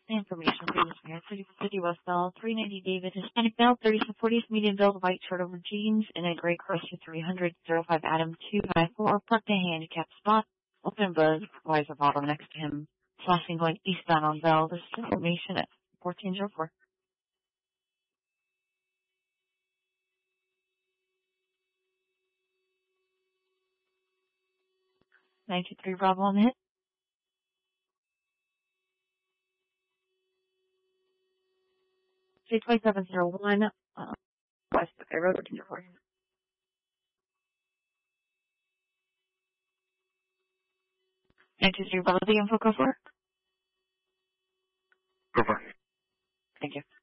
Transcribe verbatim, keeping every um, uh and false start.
Information please, man. City City West Bell, three ninety David, Hispanic male, thirties to forties, medium build, white shirt over jeans, in a gray Chrysler three hundred, zero five Adam, two by four, parked a handicap spot, open buzz, wiser bottom next to him, flashing going eastbound on Bell. This is information at fourteen oh four. nine two three Bravo on the hit. J twenty-seven oh one, uh, West Buckeye Road, fourteen oh four. nine two three Bravo, the info go for? Go for it. Thank you.